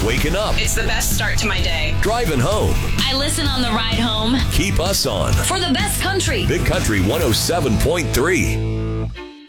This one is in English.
Waking up, It's the best start to my day. driving home. I listen on the ride home Keep us on for the best country. Big Country 107.3.